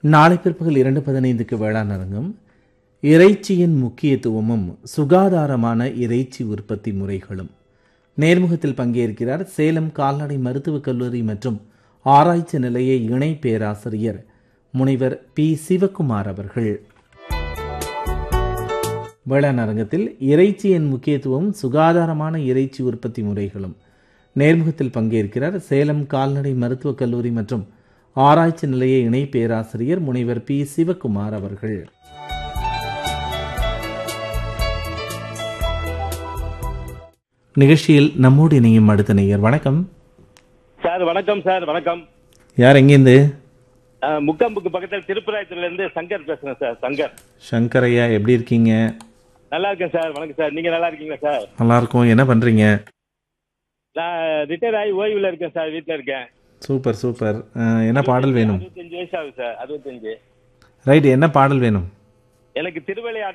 நாளை பிற்பகல் 2:15க்கு வேளாண் அரங்கம். இறைச்சியின் முக்கியத்துவமும் சுகாதாரமான இறைச்சி உற்பத்தி முறைகளும். நேர்முகத்தில் பங்கேற்கிறார் சேலம் கால்நடை மருத்துவக் கல்லூரி மற்றும் ஆராய்ச்சி நிலைய இணை பேராசிரியர் முனைவர் பி சிவக்குமார் அவர்கள். வேளாண் அரங்கத்தில் இறைச்சியின் முக்கியத்துவம் சுகாதாரமான இறைச்சி உற்பத்தி முறைகளும். நேர்முகத்தில் பங்கேற்கிறார் சேலம் கால்நடை மருத்துவக் கல்லூரி மற்றும் ஆராய்ச்சி நிலைய இணை பேராசிரியர் முனைவர் பி சிவக்குமார் அவர்கள். நிகழ்ச்சியில் நம்மோடு இணையும் அடுத்த நேயர். வணக்கம் சார். வணக்கம் சார். வணக்கம். யார், எங்கேருந்து? முக்கம்புக்கு பக்கத்தில் திருப்பராயத்துல இருந்து சங்கர் பேசுறேன் சார். சங்கர் ஐயா, எப்படி இருக்கீங்க? நல்லா இருக்கேன் சார். வணக்கம் சார். நீங்க நல்லா இருக்கீங்களா சார்? நல்லா இருக்கும். என்ன பண்றீங்க? நான் ரிட்டையர் ஆகி ஓய்வுல இருக்கேன் சார். வீட்டில் இருக்கேன். Super super. என்ன பாடல் வேணும்? 65 வயசு ஆகுது சார். 65. ரைட், என்ன பாடல் வேணும்? எனக்கு திருவிளையாடல்